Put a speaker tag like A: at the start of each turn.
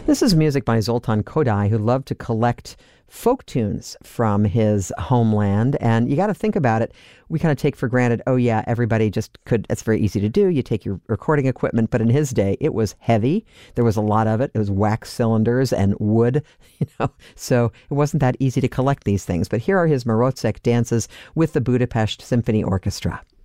A: This is music by Zoltan Kodály, who loved to collect folk tunes from his homeland. And you got to think about it. We kind of take for granted, oh yeah, everybody just could, it's very easy to do. You take your recording equipment, but in his day, it was heavy. There was a lot of it. It was wax cylinders and wood, so it wasn't that easy to collect these things. But here are his Marocek dances with the Budapest Symphony Orchestra.